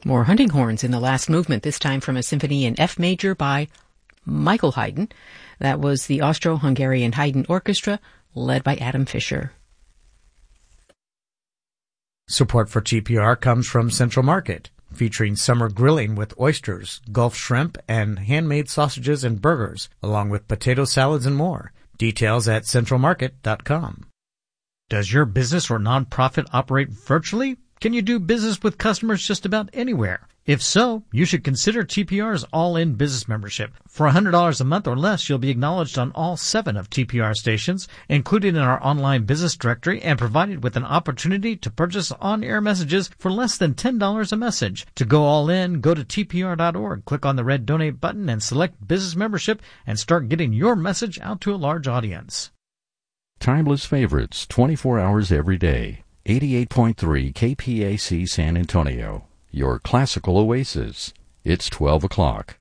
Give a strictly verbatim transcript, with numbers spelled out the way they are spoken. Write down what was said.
More hunting horns in the last movement, this time from a symphony in F major by Michael Haydn. That was the Austro-Hungarian Haydn Orchestra, led by Adam Fischer. Support for T P R comes from Central Market, featuring summer grilling with oysters, Gulf shrimp, and handmade sausages and burgers, along with potato salads and more. Details at central market dot com. Does your business or nonprofit operate virtually? Can you do business with customers just about anywhere? If so, you should consider T P R's All-In Business Membership. For one hundred dollars a month or less, you'll be acknowledged on all seven of T P R stations, included in our online business directory, and provided with an opportunity to purchase on-air messages for less than ten dollars a message. To go all in, go to T P R dot org, click on the red Donate button, and select Business Membership, and start getting your message out to a large audience. Timeless favorites, twenty-four hours every day. eighty-eight point three K P A C San Antonio. Your classical oasis. It's twelve o'clock.